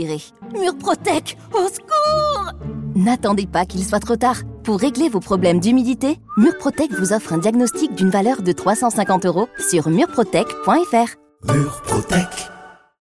préféré. Murprotec, au secours! N'attendez pas qu'il soit trop tard. Pour régler vos problèmes d'humidité, Murprotec vous offre un diagnostic d'une valeur de 350 € sur murprotec.fr. Murprotec.